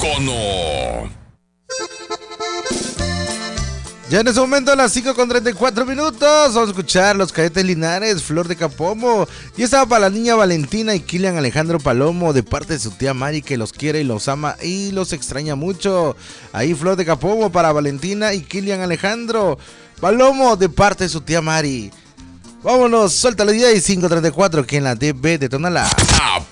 Icono. Ya en ese momento a las 5:34 vamos a escuchar Los Cadetes Linares, Flor de Capomo. Y estaba para la niña Valentina y Kilian Alejandro Palomo, de parte de su tía Mari, que los quiere y los ama y los extraña mucho. Ahí Flor de Capomo para Valentina y Kilian Alejandro Palomo, de parte de su tía Mari. Vámonos, suelta la idea y 5:34 aquí en la DB de Tonalá.